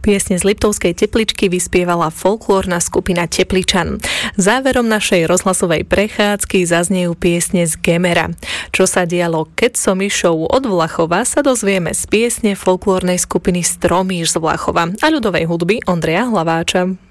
Piesne z Liptovskej Tepličky vyspievala folklórna skupina Tepličan. Záverom našej rozhlasovej prechádzky zaznejú piesne z Gemera. Čo sa dialo, keď som išiel od Vlachova, sa dozvieme z piesne folklórnej skupiny Stromíš z Vlachova a ľudovej hudby Ondreja Hlaváča.